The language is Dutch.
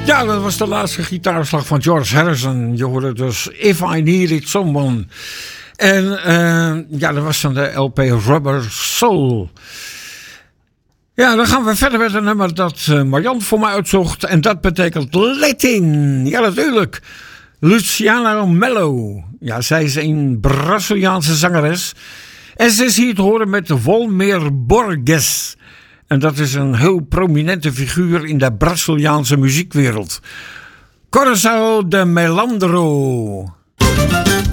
Ja, dat was de laatste gitaarslag van George Harrison. Je hoorde dus If I Needed Someone. En ja, dat was van de LP Rubber Soul. Ja, dan gaan we verder met een nummer dat Marjan voor mij uitzocht. En dat betekent Latin. Ja, natuurlijk. Luciana Mello. Ja, zij is een Braziliaanse zangeres. En ze is hier te horen met Volmer Borges. En dat is een heel prominente figuur in de Braziliaanse muziekwereld. Coração de Melandro.